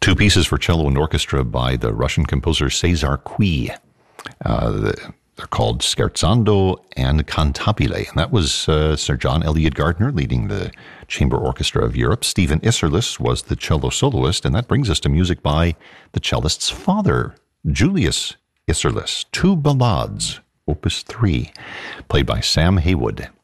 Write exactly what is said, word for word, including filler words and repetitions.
Two pieces for cello and orchestra by the Russian composer Cesar Cui. Uh, the, they're called Scherzando and Cantabile. And that was uh, Sir John Eliot Gardner leading the Chamber Orchestra of Europe. Stephen Isserlis was the cello soloist. And that brings us to music by the cellist's father, Julius Isserlis. Two Ballades, Opus three, played by Sam Haywood.